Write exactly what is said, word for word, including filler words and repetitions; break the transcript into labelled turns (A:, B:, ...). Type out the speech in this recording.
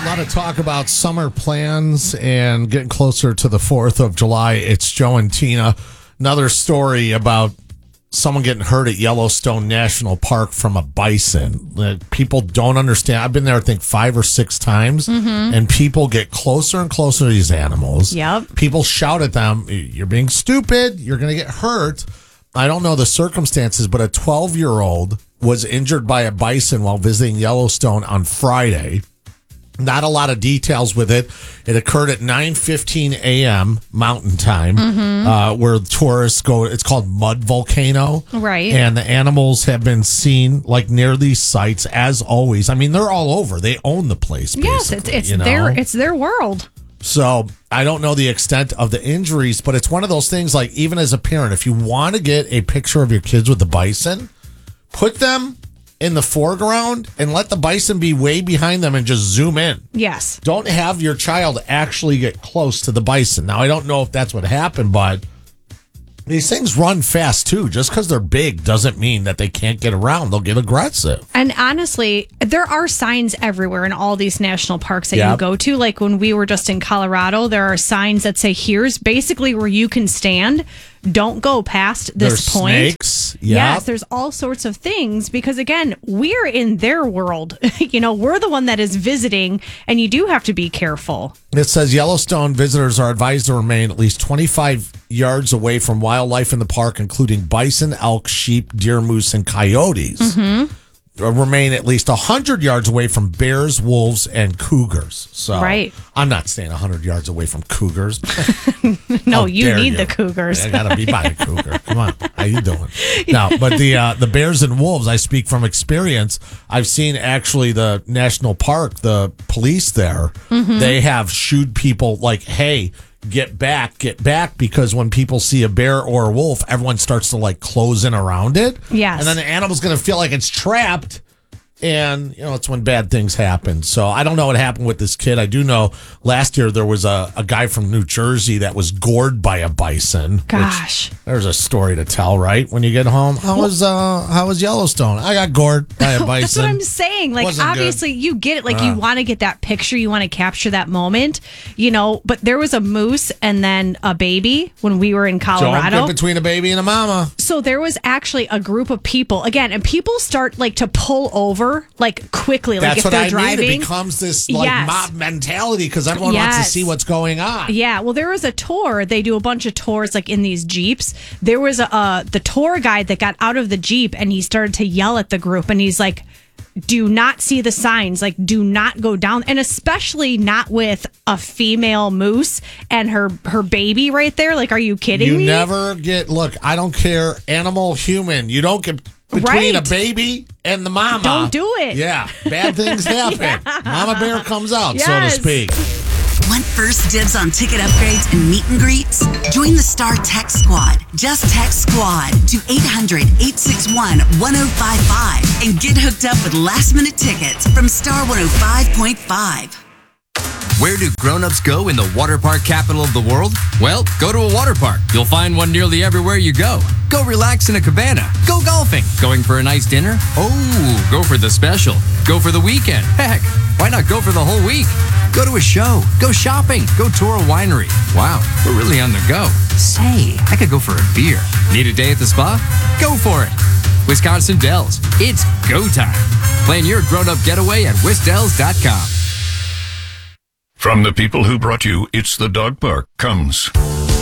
A: lot of talk about summer plans and getting closer to the fourth of July. It's Joe and Tina. Another story about someone getting hurt at Yellowstone National Park from a bison. That people don't understand. I've been there, I think, five or six times, mm-hmm. and people get closer and closer to these animals.
B: Yep. People
A: shout at them, "You're being stupid. You're going to get hurt." I don't know the circumstances, but a twelve-year-old was injured by a bison while visiting Yellowstone on Friday. Not a lot of details with it. It occurred at nine fifteen a.m. Mountain Time, mm-hmm. uh, where tourists go. It's called Mud Volcano.
B: Right.
A: And the animals have been seen like near these sites as always. I mean, they're all over. They own the place, basically.
B: Yes, it's, it's,
A: you know?
B: their, it's their world.
A: So I don't know the extent of the injuries, but it's one of those things like even as a parent, if you want to get a picture of your kids with the bison, put them in the foreground and let the bison be way behind them and just zoom in.
B: Yes.
A: Don't have your child actually get close to the bison. Now, I don't know if that's what happened, but these things run fast too. Just because they're big doesn't mean that they can't get around. They'll get aggressive.
B: And honestly, there are signs everywhere in all these national parks that yep. you go to. Like when we were just in Colorado, there are signs that say, here's basically where you can stand. Don't go past this
A: there's
B: point.
A: Snakes. Yep.
B: Yes, there's all sorts of things because, again, we're in their world. You know, we're the one that is visiting, and you do have to be careful.
A: It says Yellowstone visitors are advised to remain at least twenty-five yards away from wildlife in the park, including bison, elk, sheep, deer, moose, and coyotes.
B: Mm-hmm.
A: Remain at least one hundred yards away from bears, wolves, and cougars. So
B: right.
A: I'm not staying one hundred yards away from cougars.
B: No, you need
A: you.
B: the cougars.
A: I got to be by a cougar. Come on. How you doing? No, but the uh, the bears and wolves, I speak from experience. I've seen actually the national park, the police there, mm-hmm. they have shooed people like, hey, get back, get back, because when people see a bear or a wolf, everyone starts to like close in around it.
B: Yes.
A: And then the animal's going to feel like it's trapped. And, you know, it's when bad things happen. So I don't know what happened with this kid. I do know last year there was a, a guy from New Jersey that was gored by a bison.
B: Gosh.
A: There's a story to tell, right? When you get home. How was uh how was Yellowstone? I got gored by a bison.
B: That's what I'm saying. Like,
A: Wasn't
B: obviously,
A: good.
B: you get it. Like,
A: Uh.
B: you want to get that picture. You want to capture that moment, you know. But there was a moose and then a baby when we were in Colorado.
A: Don't get between a baby and a mama.
B: So there was actually a group of people, again, and people start, like, to pull over, like, quickly. Like,
A: That's
B: if
A: what
B: they're
A: I
B: driving.
A: mean. It becomes this, like,
B: Yes.
A: mob mentality because everyone
B: Yes.
A: wants to see what's going on.
B: Yeah, well, there was a tour. They do a bunch of tours, like in these Jeeps. There was a uh, the tour guide that got out of the Jeep and he started to yell at the group. And he's like, do not see the signs. Like, do not go down. And especially not with a female moose and her, her baby right there. Like, are you kidding
A: you
B: me?
A: You never get, look, I don't care, animal, human. You don't get between
B: right.
A: a baby and the mama.
B: Don't do it.
A: Yeah, bad things happen. Yeah. Mama bear comes out,
B: yes.
A: so to speak.
C: Want first dibs on ticket upgrades and meet and greets? Join the Star Text Squad. Just text SQUAD to eight hundred, eight six one, one oh five five and get hooked up with last-minute tickets from Star one oh five point five.
D: Where do grown-ups go in the water park capital of the world? Well, go to a water park. You'll find one nearly everywhere you go. Go relax in a cabana. Go golfing. Going for a nice dinner? Oh, go for the special. Go for the weekend. Heck, why not go for the whole week? Go to a show. Go shopping. Go tour a winery. Wow, we're really on the go. Say, I could go for a beer. Need a day at the spa? Go for it. Wisconsin Dells. It's go time. Plan your grown-up getaway at wisdells dot com.
E: From the people who brought you It's the Dog Park comes